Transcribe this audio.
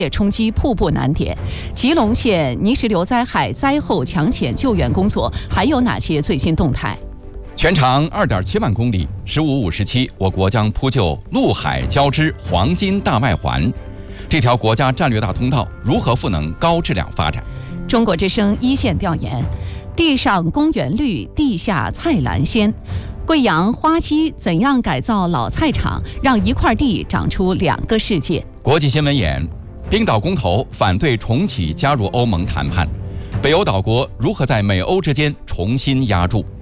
也冲击瀑布难点，吉隆县泥石流灾害灾后抢险救援工作还有哪些最新动态？ 全长2.7万公里，15-57，我国将铺就陆海交织黄金大外环。这条国家战略大通道如何赋能高质量发展？ 中国之声一线调研：地上公园绿，地下菜篮鲜。贵阳花溪怎样改造老菜场，让一块地长出2个世界？ 国际新闻眼：冰岛公投反对重启加入欧盟谈判，北欧岛国如何在美欧之间重新压住？